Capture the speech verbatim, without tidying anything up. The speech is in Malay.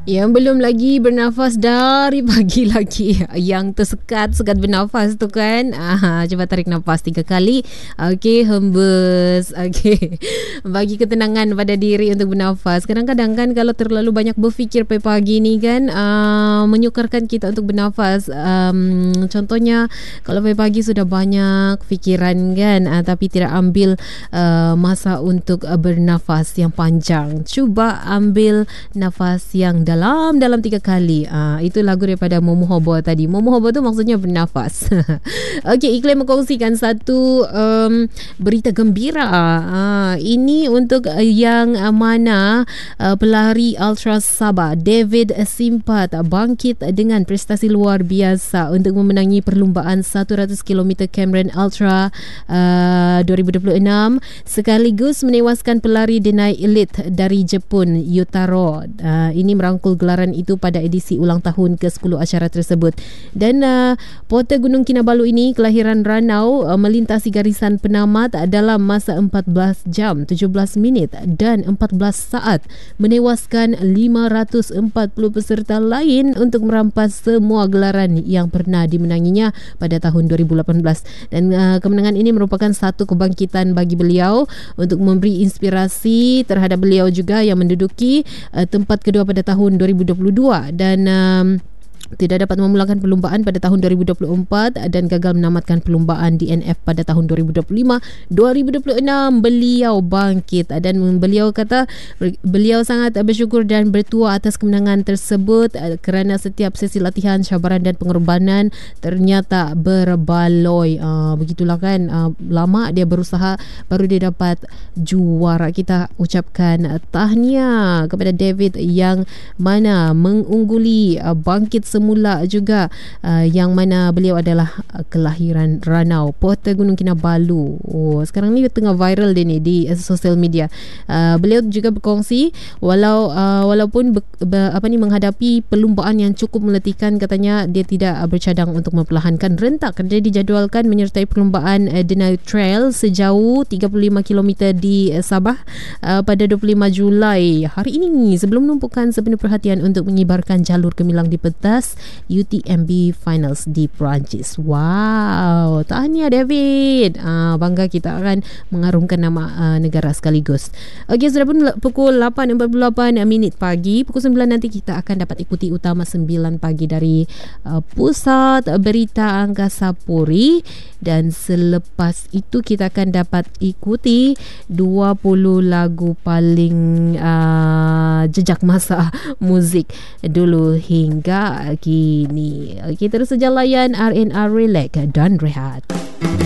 Yang belum lagi bernafas dari pagi lagi, yang tersekat sekat bernafas tu kan. Ah, cuba tarik nafas tiga kali. Okey, hembus. Okey. Bagi ketenangan pada diri untuk bernafas. Kadang-kadang kan kalau terlalu banyak berfikir pagi-pagi ni kan, uh, menyukarkan kita untuk bernafas. Um, contohnya kalau pagi-pagi sudah banyak fikiran kan, uh, tapi tidak ambil uh, masa untuk uh, bernafas yang panjang. Cuba ambil nafas yang dalam dalam dalam tiga kali. Ah, itu lagu daripada Momo Hobo tadi. Momo Hobo tu maksudnya bernafas. Okey, Iklim mengkongsikan satu um, berita gembira. Ah, ini untuk uh, yang uh, mana uh, pelari ultra Sabah David Simpat bangkit dengan prestasi luar biasa untuk memenangi perlumbaan seratus kilometer Cameron Ultra uh, dua ribu dua puluh enam sekaligus menewaskan pelari deny elite dari Jepun Yutaro. Uh, ini merangkul gelaran itu pada edisi ulang tahun ke sepuluh acara tersebut. Dan uh, porter Gunung Kinabalu ini kelahiran Ranau uh, melintasi garisan penamat dalam masa empat belas jam tujuh belas minit dan empat belas saat, menewaskan lima ratus empat puluh peserta lain untuk merampas semua gelaran yang pernah dimenanginya pada tahun dua ribu lapan belas. Dan uh, kemenangan ini merupakan satu kebangkitan bagi beliau untuk memberi inspirasi terhadap beliau juga yang menduduki uh, tempat kedua pada tahun dua ribu dua puluh dua dan um, tidak dapat memulakan perlumbaan pada tahun dua ribu dua puluh empat dan gagal menamatkan perlumbaan D N F pada tahun dua ribu dua puluh lima. dua ribu dua puluh enam beliau bangkit dan beliau kata beliau sangat bersyukur dan bertua atas kemenangan tersebut kerana setiap sesi latihan, cabaran dan pengorbanan ternyata berbaloi. Uh, begitulah kan, uh, lama dia berusaha baru dia dapat juara. Kita ucapkan tahniah kepada David yang mana mengungguli uh, bangkit semula juga, uh, yang mana beliau adalah uh, kelahiran Ranau, porter Gunung Kinabalu. Oh, sekarang ni tengah viral dia ni di uh, sosial media. Uh, beliau juga berkongsi walau uh, walaupun be, be, apa ni menghadapi perlumbaan yang cukup meletihkan, katanya dia tidak uh, bercadang untuk memperlahankan rentak. Dia dijadualkan menyertai perlumbaan uh, Denali Trail sejauh tiga puluh lima kilometer di uh, Sabah uh, pada dua puluh lima Julai hari ini, sebelum menumpukan sepenuh perhatian untuk mengibarkan jalur gemilang di pentas U T M B Finals di Perancis. Wow, tahniah David. Uh, bangga kita akan mengharumkan nama uh, negara sekaligus. Okey, sudah pun pukul lapan empat puluh lapan minit pagi. Pukul sembilan nanti kita akan dapat ikuti utama sembilan pagi dari uh, Pusat Berita Angkasa Puri, dan selepas itu kita akan dapat ikuti dua puluh lagu paling uh, jejak masa muzik dulu hingga kini. Okey, terus saja layan R and R Relax dan rehat.